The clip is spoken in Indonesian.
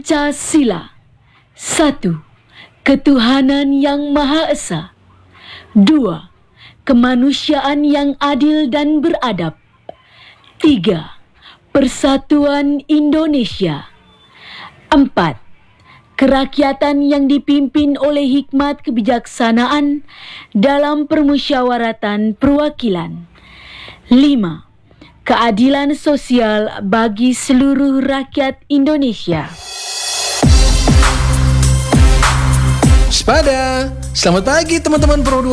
Pancasila. 1. Ketuhanan yang Maha Esa. 2. Kemanusiaan yang adil dan beradab. 3. Persatuan Indonesia. 4. Kerakyatan yang dipimpin oleh hikmat kebijaksanaan dalam permusyawaratan perwakilan. 5. Keadilan sosial bagi seluruh rakyat Indonesia. Waspada! Selamat pagi teman-teman Pro